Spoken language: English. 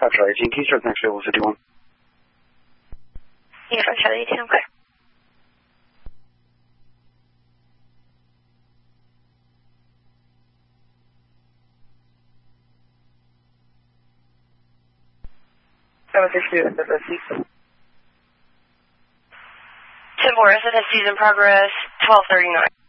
That's right. Yankee starts next level 51. Yeah, from Charlie 18, okay. That was issue of the SFSC. 10-4, SFSC is in progress, 1239.